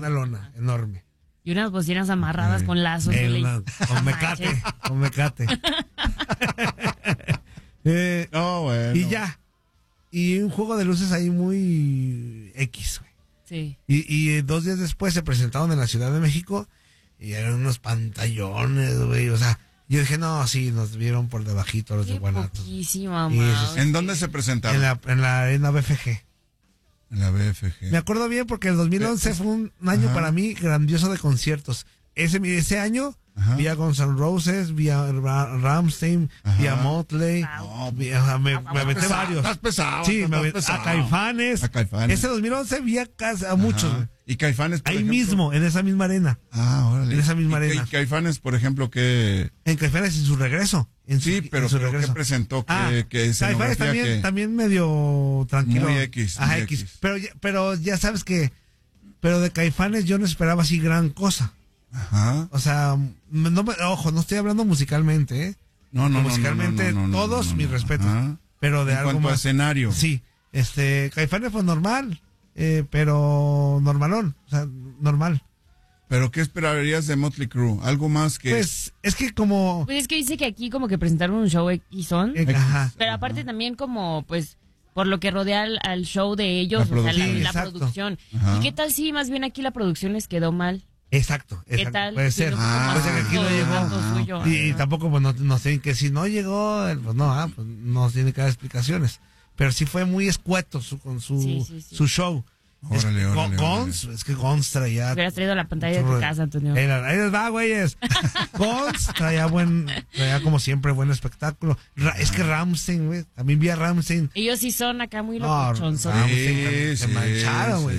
una lona enorme. Y unas bocinas amarradas con lazos. Con mecate. Bueno. Y ya. Y un juego de luces ahí muy X, güey. Sí. Y 2 días después se presentaron en la Ciudad de México y eran unos pantallones, güey. O sea, yo dije, no, sí, nos vieron por debajito los de Guanatos. Poquísima, ¿En dónde se presentaron? En la arena BFG. En la BFG. Me acuerdo bien porque el 2011 fue un año para mí grandioso de conciertos. Ese año vi a Guns N' Roses, vi a Rammstein, vi a Motley, me aventé varios. Estás pesado. Sí, a Caifanes. Ese 2011 vi a muchos. ¿Y Caifanes, por ejemplo? Mismo, en esa misma arena. Órale. En esa misma arena. ¿Y Caifanes, por ejemplo, qué? En Caifanes en su regreso. Pero ¿qué presentó? Caifanes también medio tranquilo. Muy X. Ajá, X. Pero ya sabes que... Pero de Caifanes yo no esperaba así gran cosa. Ajá. O sea, no estoy hablando musicalmente, ¿eh? No. Musicalmente, todos mis respetos. Ajá. Pero de en algo cuanto más. a escenario. Sí. Caifanes fue normal, pero normalón. O sea, normal. ¿Pero qué esperarías de Motley Crue? ¿Algo más que...? Pues, es que como... Pues es que dice que aquí como que presentaron un show X-on. Ajá. Pero aparte también como, pues, por lo que rodea al show de ellos, la producción. Ajá. ¿Y qué tal si más bien aquí la producción les quedó mal? Exacto. ¿Qué tal? Puede ser. Puede ser que aquí no llegó. Y tampoco, pues, no sé, que si no llegó, pues no tiene que dar explicaciones. Pero sí fue muy escueto su show. Órale. Es que Gons traía... Hubieras traído la pantalla de tu casa, Antonio. Ahí les va, güeyes. Gons traía como siempre, buen espectáculo. Es que Rammstein, güey. También vi a Rammstein. Ellos sí son acá muy locochonzos. Rammstein se mancharon, güey.